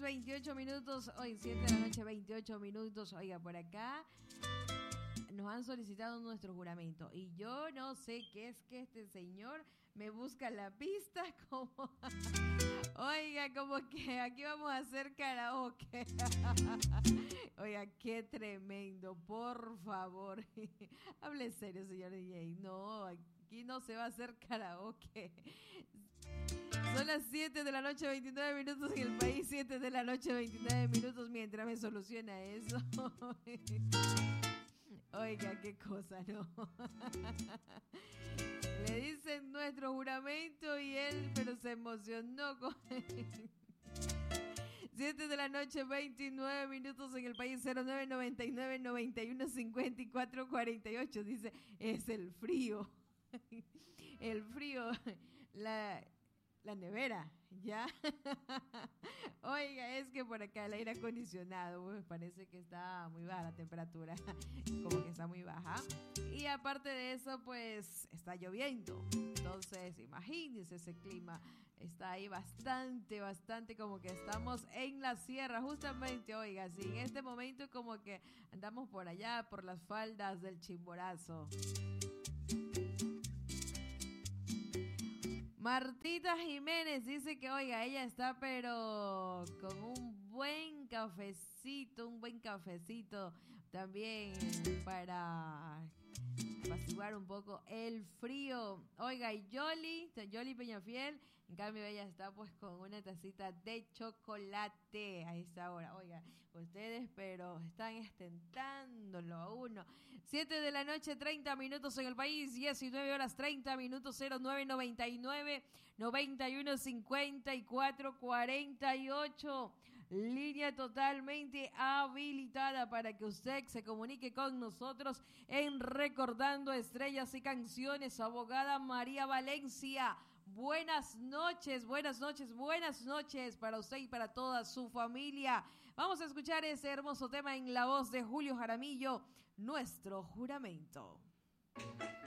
28 minutos. Hoy 7 de la noche, 28 minutos. Oiga, por acá nos han solicitado nuestro juramento. Y yo no sé qué es que este señor me busca la pista como... Oiga, como que aquí vamos a hacer karaoke. Oiga, qué tremendo, por favor. Hable serio, señor DJ. No, aquí no se va a hacer karaoke. Son las 7 de la noche, 29 minutos en el país, 7 de la noche, 29 minutos mientras me soluciona eso. Oiga, qué cosa, ¿no? Le dicen nuestro juramento y él, pero se emocionó con 7 de la noche, 29 minutos en el país, 0999-9154-48. Dice, es el frío. El frío, la nevera, ¿ya? Oiga, es que por acá el aire acondicionado, me parece que está muy baja la temperatura, como que está muy baja. Y aparte de eso, pues está lloviendo. Entonces, imagínense ese clima. Está ahí bastante como que estamos en la sierra, justamente, oiga, sí, en este momento como que andamos por allá, por las faldas del Chimborazo. Martita Jiménez dice que, oiga, ella está pero con un buen cafecito también para apaciguar un poco el frío. Oiga, y Yoli Peñafiel, en cambio ella está pues con una tacita de chocolate a esta hora. Oiga, ustedes pero están estentándolo a uno. 7 de la noche, 30 minutos en el país, 19 horas 30 minutos, 0999 91 54 48. Línea totalmente habilitada para que usted se comunique con nosotros en Recordando Estrellas y Canciones. Abogada María Valencia, buenas noches para usted y para toda su familia. Vamos a escuchar ese hermoso tema en la voz de Julio Jaramillo, Nuestro Juramento.